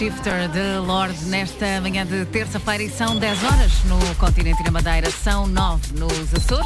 Shifter de Lorde nesta manhã de terça-feira e são 10 horas no continente e na Madeira, são 9 nos Açores.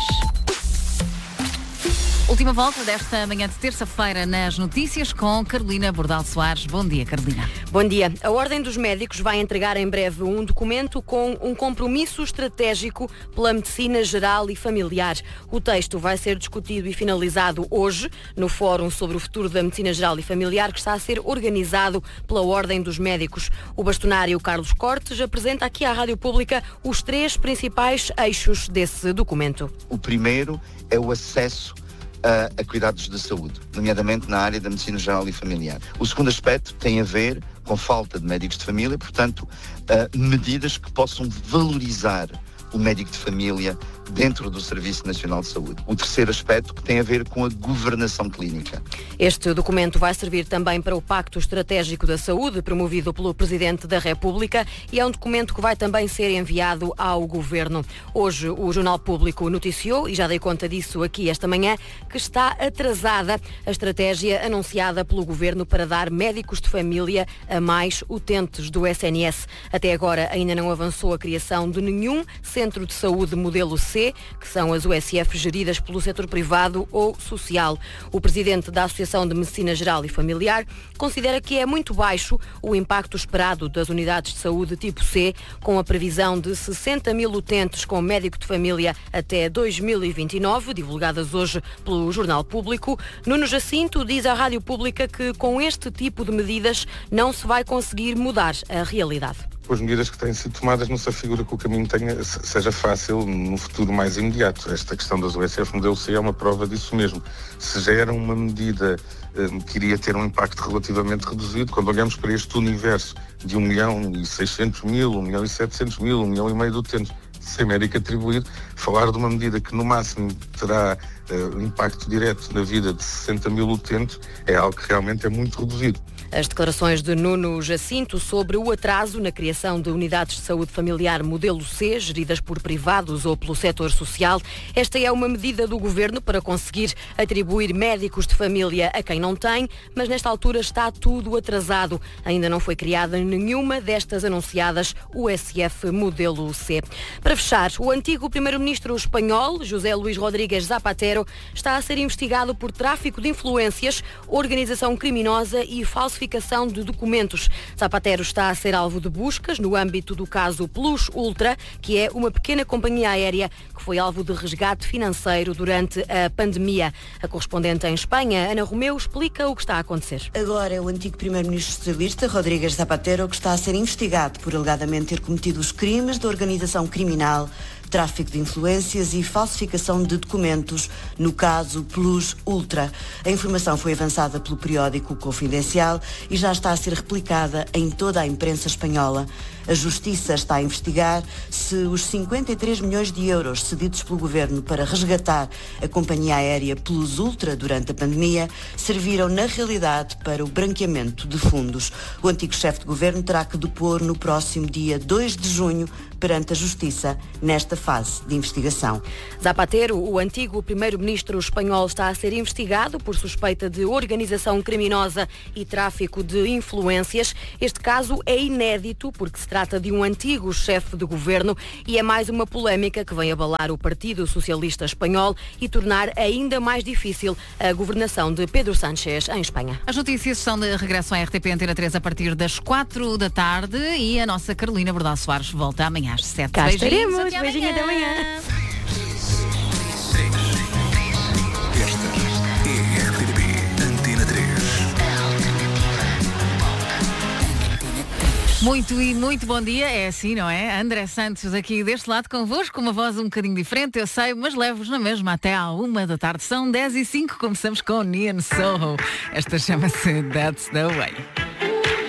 Última volta desta manhã de terça-feira nas notícias com Carolina Bordal Soares. Bom dia, Carolina. Bom dia. A Ordem dos Médicos vai entregar em breve um documento com um compromisso estratégico pela medicina geral e familiar. O texto vai ser discutido e finalizado hoje no Fórum sobre o Futuro da Medicina Geral e Familiar que está a ser organizado pela Ordem dos Médicos. O bastonário Carlos Cortes apresenta aqui à Rádio Pública os 3 principais eixos desse documento. O primeiro é o acesso a cuidados de saúde, nomeadamente na área da medicina geral e familiar. O segundo aspecto tem a ver com falta de médicos de família, portanto, medidas que possam valorizar o médico de família dentro do Serviço Nacional de Saúde. O terceiro aspecto que tem a ver com a governação clínica. Este documento vai servir também para o Pacto Estratégico da Saúde, promovido pelo Presidente da República, e é um documento que vai também ser enviado ao Governo. Hoje o Jornal Público noticiou, e já dei conta disso aqui esta manhã, que está atrasada a estratégia anunciada pelo Governo para dar médicos de família a mais utentes do SNS. Até agora ainda não avançou a criação de nenhum centro de saúde modelo C, que são as USF geridas pelo setor privado ou social. O presidente da Associação de Medicina Geral e Familiar considera que é muito baixo o impacto esperado das unidades de saúde tipo C, com a previsão de 60 mil utentes com médico de família até 2029, divulgadas hoje pelo Jornal Público. Nuno Jacinto diz à Rádio Pública que com este tipo de medidas não se vai conseguir mudar a realidade. Com as medidas que têm sido tomadas, não se afigura que o caminho seja fácil no futuro mais imediato. Esta questão das USF modelo C é uma prova disso mesmo. Se já era uma medida que iria ter um impacto relativamente reduzido, quando olhamos para este universo de 1.600.000, 1.700.000, 1,5 milhão de utentes sem médico atribuído, falar de uma medida que no máximo terá impacto direto na vida de 60 mil utentes é algo que realmente é muito reduzido. As declarações de Nuno Jacinto sobre o atraso na criação de unidades de saúde familiar modelo C, geridas por privados ou pelo setor social. Esta é uma medida do Governo para conseguir atribuir médicos de família a quem não tem, mas nesta altura está tudo atrasado. Ainda não foi criada nenhuma destas anunciadas USF modelo C. Para fechar, o antigo primeiro-ministro espanhol, José Luís Rodríguez Zapatero, está a ser investigado por tráfico de influências, organização criminosa e falsificação de documentos. Zapatero está a ser alvo de buscas no âmbito do caso Plus Ultra, que é uma pequena companhia aérea que foi alvo de resgate financeiro durante a pandemia. A correspondente em Espanha, Ana Romeu, explica o que está a acontecer. Agora é o antigo primeiro-ministro socialista, Rodríguez Zapatero, que está a ser investigado por alegadamente ter cometido os crimes de organização criminal, tráfico de influências e falsificação de documentos no caso Plus Ultra. A informação foi avançada pelo periódico Confidencial e já está a ser replicada em toda a imprensa espanhola. A Justiça está a investigar se os 53 milhões de euros cedidos pelo Governo para resgatar a companhia aérea Plus Ultra durante a pandemia serviram na realidade para o branqueamento de fundos. O antigo chefe de Governo terá que depor no próximo dia 2 de junho perante a Justiça nesta fase de investigação. Zapatero, o antigo primeiro-ministro espanhol, está a ser investigado por suspeita de organização criminosa e tráfico de influências. Este caso é inédito porque se trata de um antigo chefe de governo e é mais uma polémica que vem abalar o Partido Socialista Espanhol e tornar ainda mais difícil a governação de Pedro Sánchez em Espanha. As notícias são de regresso à RTP Antena 3 a partir das 4 da tarde e a nossa Carolina Bordal Soares volta amanhã às 7. Cá estaremos. Beijinho Até amanhã. Esta é a RTP Antena 3. Muito bom dia, é assim, não é? André Santos aqui deste lado convosco, com uma voz um bocadinho diferente, eu sei, mas levo-vos na mesma até à 1 da tarde. São 10h05, começamos com Neon Soho. Esta chama-se That's the Way.